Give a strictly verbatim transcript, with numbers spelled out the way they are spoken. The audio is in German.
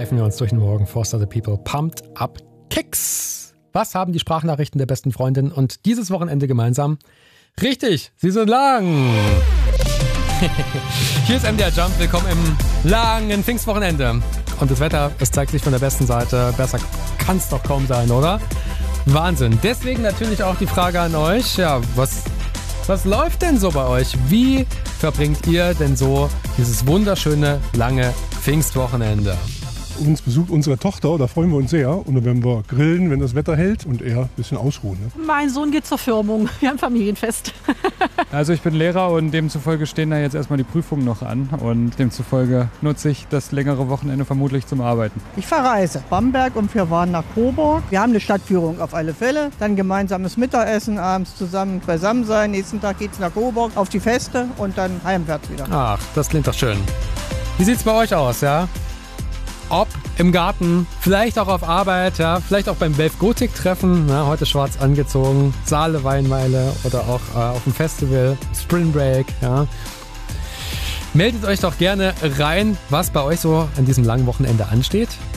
pfeifen wir uns durch den Morgen. Foster the People, Pumped Up Kicks. Was haben die Sprachnachrichten der besten Freundin und dieses Wochenende gemeinsam? Richtig, sie sind lang. Hier ist M D R Jump, willkommen im langen Pfingstwochenende. Und das Wetter, es zeigt sich von der besten Seite. Besser kann es doch kaum sein, oder? Wahnsinn. Deswegen natürlich auch die Frage an euch. Ja, was, was läuft denn so bei euch? Wie verbringt ihr denn so dieses wunderschöne, lange Pfingstwochenende? Uns besucht unsere Tochter, da freuen wir uns sehr. Und dann werden wir grillen, wenn das Wetter hält und eher ein bisschen ausruhen. Ne? Mein Sohn geht zur Firmung. Wir haben Familienfest. Also ich bin Lehrer und demzufolge stehen da jetzt erstmal die Prüfungen noch an. Und demzufolge nutze ich das längere Wochenende vermutlich zum Arbeiten. Ich verreise Bamberg und wir fahren nach Coburg. Wir haben eine Stadtführung auf alle Fälle. Dann gemeinsames Mittagessen, abends zusammen beisammen sein. Nächsten Tag geht es nach Coburg auf die Feste und dann heimwärts wieder. Ach, das klingt doch schön. Wie sieht's bei euch aus, ja? Ob im Garten, vielleicht auch auf Arbeit, ja, vielleicht auch beim Wave Gothic Treffen, ja, heute schwarz angezogen, Saale Weinmeile oder auch äh, auf dem Festival, Spring Break, ja. Meldet euch doch gerne rein, was bei euch so an diesem langen Wochenende ansteht.